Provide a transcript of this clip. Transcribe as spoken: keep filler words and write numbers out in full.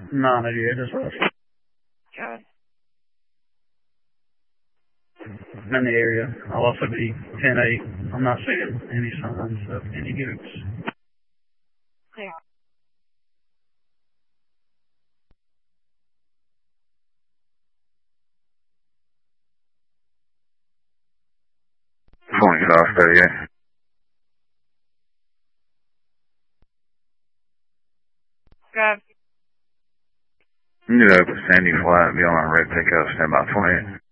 nine eighty-eight is rough. Got it. I'm in the area. I'll also be ten eight. I'm not seeing any signs of any goops. Clear. Point off there, yeah. Grab. You know, Sandy Flat, be on my red pickup, stand by twenty.